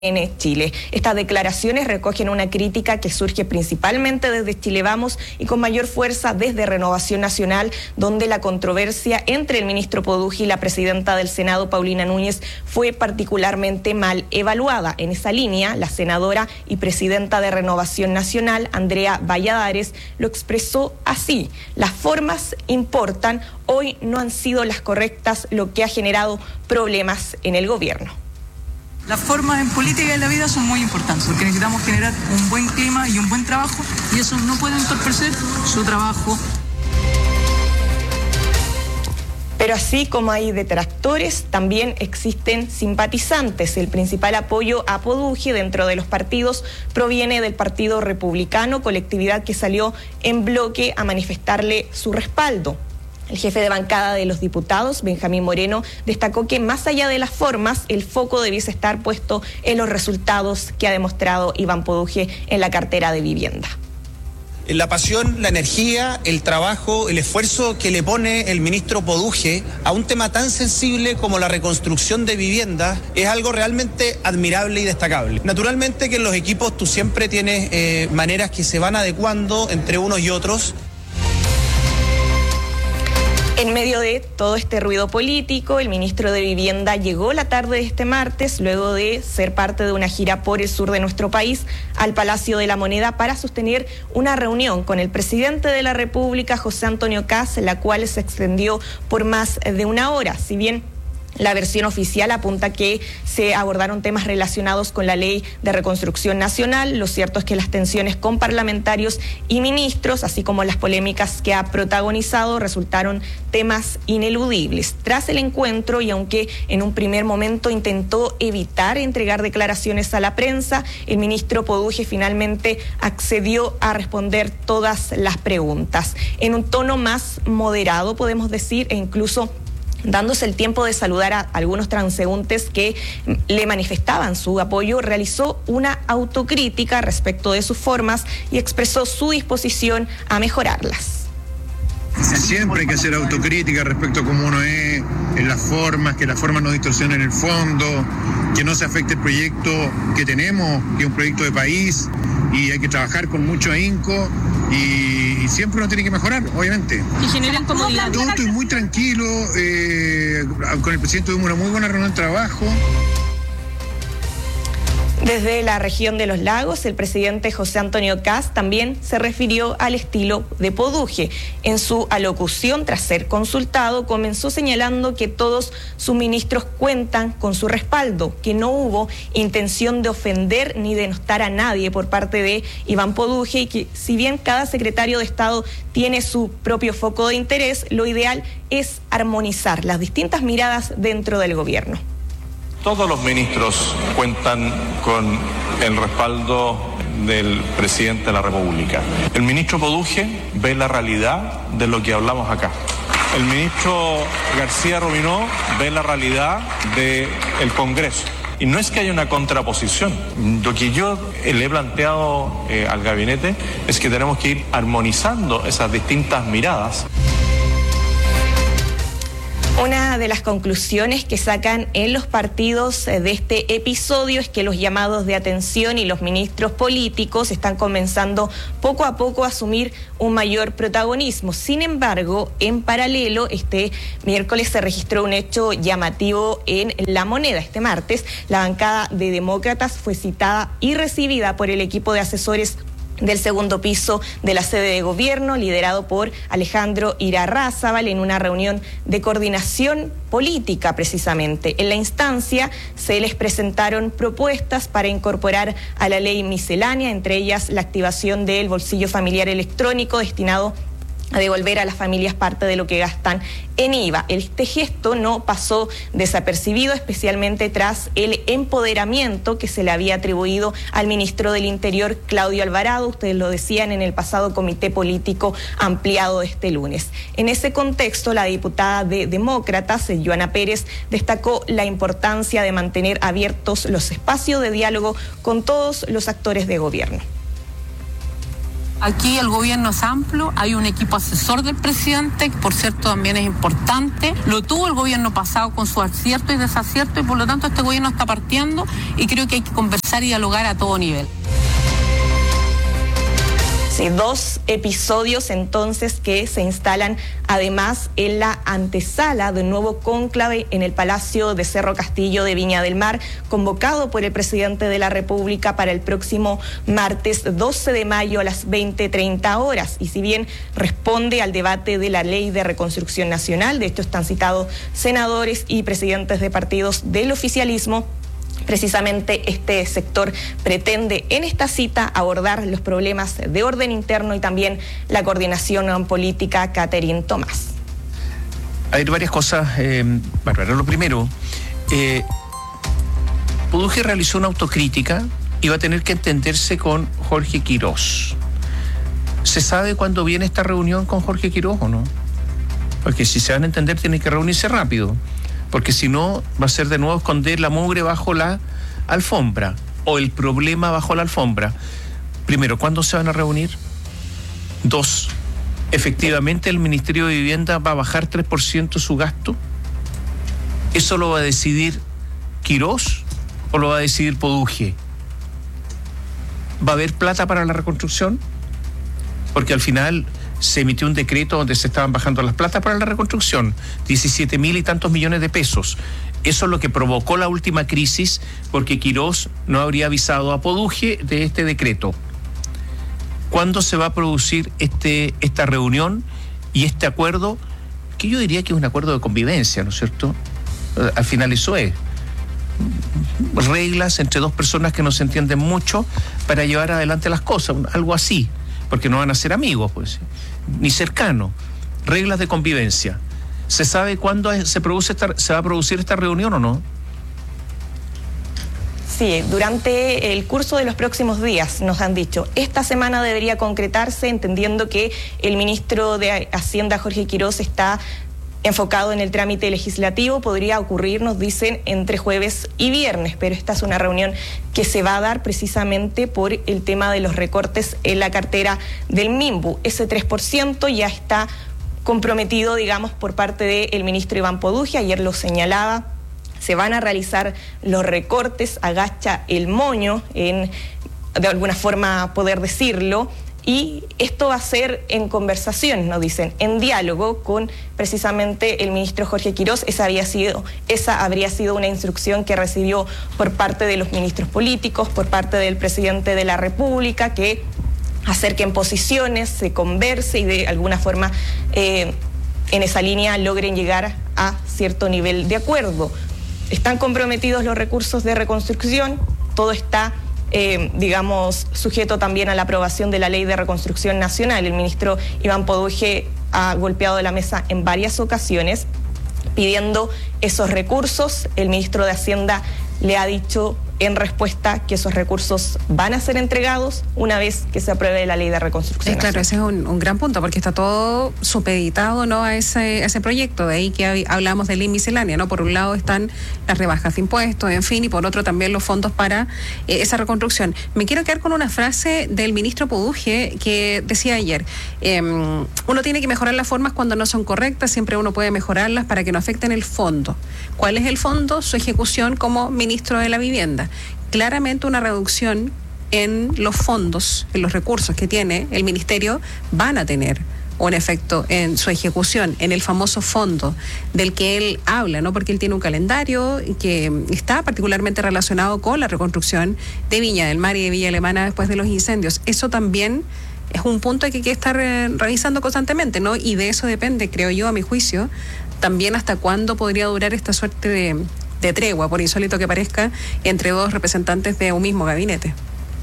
en Chile. Estas declaraciones recogen una crítica que surge principalmente desde Chile Vamos y con mayor fuerza desde Renovación Nacional, donde la controversia entre el ministro Podujie y la presidenta del Senado, Paulina Núñez, fue particularmente mal evaluada. En esa línea, la senadora y presidenta de Renovación Nacional, Andrea Valladares, lo expresó así: las formas importan, hoy no han sido las correctas, lo que ha generado problemas en el gobierno. Las formas en política y en la vida son muy importantes, porque necesitamos generar un buen clima y un buen trabajo, y eso no puede entorpecer su trabajo. Pero así como hay detractores, también existen simpatizantes. El principal apoyo a Podujie dentro de los partidos proviene del Partido Republicano, colectividad que salió en bloque a manifestarle su respaldo. El jefe de bancada de los diputados, Benjamín Moreno, destacó que más allá de las formas, el foco debiese estar puesto en los resultados que ha demostrado Iván Podujie en la cartera de vivienda. La pasión, la energía, el trabajo, el esfuerzo que le pone el ministro Podujie a un tema tan sensible como la reconstrucción de viviendas es algo realmente admirable y destacable. Naturalmente que en los equipos tú siempre tienes maneras que se van adecuando entre unos y otros. En medio de todo este ruido político, el ministro de Vivienda llegó la tarde de este martes, luego de ser parte de una gira por el sur de nuestro país, al Palacio de la Moneda para sostener una reunión con el presidente de la República, José Antonio Kast, la cual se extendió por más de una hora. Si bien la versión oficial apunta que se abordaron temas relacionados con la Ley de Reconstrucción Nacional, lo cierto es que las tensiones con parlamentarios y ministros, así como las polémicas que ha protagonizado, resultaron temas ineludibles. Tras el encuentro, y aunque en un primer momento intentó evitar entregar declaraciones a la prensa, el ministro Podujie finalmente accedió a responder todas las preguntas. En un tono más moderado, podemos decir, e incluso dándose el tiempo de saludar a algunos transeúntes que le manifestaban su apoyo, realizó una autocrítica respecto de sus formas y expresó su disposición a mejorarlas. Siempre hay que hacer autocrítica respecto a cómo uno es, en las formas, que las formas no distorsionen el fondo, que no se afecte el proyecto que tenemos, que es un proyecto de país, y hay que trabajar con mucho ahínco y siempre uno tiene que mejorar, obviamente. Y generan comodidad. Yo estoy muy tranquilo, con el presidente tuvimos una muy buena reunión de trabajo. Desde la región de los lagos, el presidente José Antonio Kast también se refirió al estilo de Podujie. En su alocución, tras ser consultado, comenzó señalando que todos sus ministros cuentan con su respaldo, que no hubo intención de ofender ni denostar a nadie por parte de Iván Podujie, y que si bien cada secretario de Estado tiene su propio foco de interés, lo ideal es armonizar las distintas miradas dentro del gobierno. Todos los ministros cuentan con el respaldo del presidente de la República. El ministro Podujie ve la realidad de lo que hablamos acá. El ministro García Rovinó ve la realidad del Congreso. Y no es que haya una contraposición. Lo que yo le he planteado al gabinete es que tenemos que ir armonizando esas distintas miradas. Una de las conclusiones que sacan en los partidos de este episodio es que los llamados de atención y los ministros políticos están comenzando poco a poco a asumir un mayor protagonismo. Sin embargo, en paralelo, este miércoles se registró un hecho llamativo en La Moneda. Este martes, la bancada de demócratas fue citada y recibida por el equipo de asesores del segundo piso de la sede de gobierno, liderado por Alejandro Irarrázaval, en una reunión de coordinación política precisamente. En la instancia se les presentaron propuestas para incorporar a la ley miscelánea, entre ellas la activación del bolsillo familiar electrónico destinado a devolver a las familias parte de lo que gastan en IVA. Este gesto no pasó desapercibido, especialmente tras el empoderamiento que se le había atribuido al ministro del Interior, Claudio Alvarado. Ustedes lo decían en el pasado comité político ampliado de este lunes. En ese contexto, la diputada de Demócratas, Joana Pérez, destacó la importancia de mantener abiertos los espacios de diálogo con todos los actores de gobierno. Aquí el gobierno es amplio, hay un equipo asesor del presidente, que por cierto también es importante. Lo tuvo el gobierno pasado con sus aciertos y desaciertos y por lo tanto este gobierno está partiendo y creo que hay que conversar y dialogar a todo nivel. Sí, 2 episodios entonces que se instalan además en la antesala de un nuevo cónclave en el Palacio de Cerro Castillo de Viña del Mar, convocado por el presidente de la República para el próximo martes 12 de mayo a las 20:30 horas. Y si bien responde al debate de la Ley de Reconstrucción Nacional, de hecho están citados senadores y presidentes de partidos del oficialismo, precisamente este sector pretende en esta cita abordar los problemas de orden interno y también la coordinación política. Catherine Tomás. Hay varias cosas, Bárbara. Lo primero, Poduje realizó una autocrítica y va a tener que entenderse con Jorge Quirós. ¿Se sabe cuándo viene esta reunión con Jorge Quirós o no? Porque si se van a entender tienen que reunirse rápido, porque si no va a ser de nuevo esconder la mugre bajo la alfombra o el problema bajo la alfombra. Primero, ¿cuándo se van a reunir? 2, ¿efectivamente el Ministerio de Vivienda va a bajar 3% su gasto? ¿Eso lo va a decidir Quirós o lo va a decidir Poduje? ¿Va a haber plata para la reconstrucción? Porque al final se emitió un decreto donde se estaban bajando las plata para la reconstrucción, 17.000 y tantos millones de pesos. Eso es lo que provocó la última crisis, porque Quirós no habría avisado a Poduje de este decreto. ¿Cuándo se va a producir esta reunión y este acuerdo? Que yo diría que es un acuerdo de convivencia, ¿no es cierto? Al final eso es. Reglas entre 2 personas que no se entienden mucho para llevar adelante las cosas, algo así, porque no van a ser amigos, pues, ni cercanos. Reglas de convivencia. ¿Se sabe cuándo se va a producir esta reunión o no? Sí, durante el curso de los próximos días nos han dicho, esta semana debería concretarse, entendiendo que el ministro de Hacienda, Jorge Quirós, está enfocado en el trámite legislativo. Podría ocurrir, nos dicen, entre jueves y viernes, pero esta es una reunión que se va a dar precisamente por el tema de los recortes en la cartera del MIMBU. Ese 3% ya está comprometido, digamos, por parte del ministro Iván Poduje, ayer lo señalaba. Se van a realizar los recortes, agacha el moño, de alguna forma poder decirlo, y esto va a ser en conversación, nos dicen, en diálogo con precisamente el ministro Jorge Quirós. Esa habría sido una instrucción que recibió por parte de los ministros políticos, por parte del presidente de la República, que acerquen posiciones, se converse y de alguna forma en esa línea logren llegar a cierto nivel de acuerdo. Están comprometidos los recursos de reconstrucción, todo está, digamos, sujeto también a la aprobación de la Ley de Reconstrucción Nacional. El ministro Iván Poduje ha golpeado la mesa en varias ocasiones pidiendo esos recursos. El ministro de Hacienda le ha dicho en respuesta que esos recursos van a ser entregados una vez que se apruebe la Ley de Reconstrucción. Claro, ese es un gran punto, porque está todo supeditado, ¿no?, a ese proyecto. De ahí que hablamos de ley miscelánea, ¿no? Por un lado están las rebajas de impuestos, en fin, y por otro también los fondos para esa reconstrucción. Me quiero quedar con una frase del ministro Poduje que decía ayer, uno tiene que mejorar las formas cuando no son correctas, siempre uno puede mejorarlas para que no afecten el fondo. ¿Cuál es el fondo? Su ejecución como ministro de la Vivienda. Claramente una reducción en los fondos, en los recursos que tiene el ministerio, van a tener un efecto en su ejecución, en el famoso fondo del que él habla, ¿no? Porque él tiene un calendario que está particularmente relacionado con la reconstrucción de Viña del Mar y de Villa Alemana después de los incendios. Eso también es un punto que hay que estar revisando constantemente, ¿no? Y de eso depende, creo yo, a mi juicio, también hasta cuándo podría durar esta suerte de tregua, por insólito que parezca, entre 2 representantes de un mismo gabinete.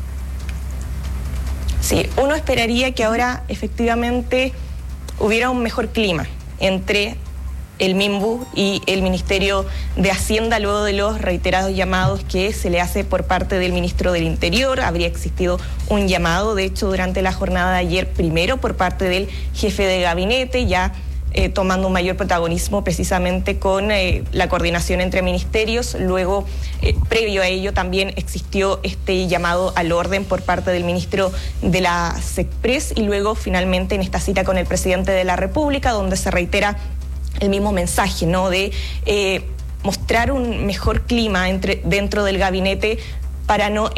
Sí, uno esperaría que ahora efectivamente hubiera un mejor clima entre el MIMBU y el Ministerio de Hacienda luego de los reiterados llamados que se le hace por parte del ministro del Interior. Habría existido un llamado, de hecho, durante la jornada de ayer, primero por parte del jefe de gabinete, ya tomando un mayor protagonismo precisamente con la coordinación entre ministerios. Luego, previo a ello, también existió este llamado al orden por parte del ministro de la SECPRES y luego finalmente en esta cita con el presidente de la República, donde se reitera el mismo mensaje, ¿no?, de mostrar un mejor clima dentro del gabinete para no